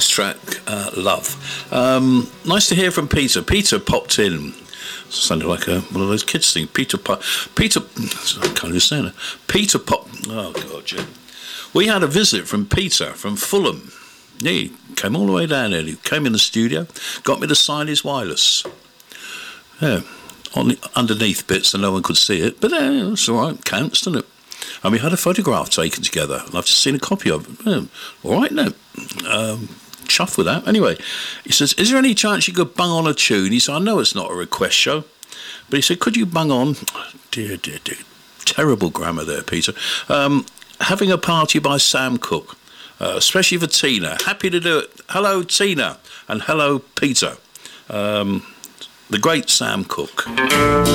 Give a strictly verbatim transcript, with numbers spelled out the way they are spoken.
nice track, uh, Love. Um, nice to hear from Peter. Peter popped in. Sounded like a, one of those kids things. Peter pop. Peter. I can't understand it. Peter pop. Oh God, Jim. We had a visit from Peter from Fulham. Yeah, he came all the way down there. He came in the studio, got me to sign his wireless. Yeah, on the underneath bits so no one could see it. But uh, it's all right. Counts, doesn't it? And we had a photograph taken together, and I've just seen a copy of it. Yeah, all right now. Um, chuffed with that. Anyway, he says, is there any chance you could bung on a tune? He said, I know it's not a request show, but he said, could you bung on? Oh, dear, dear, dear. Terrible grammar there, Peter. Um, Having a Party by Sam Cooke, uh, especially for Tina. Happy to do it. Hello, Tina, and hello, Peter. Um, the great Sam Cooke.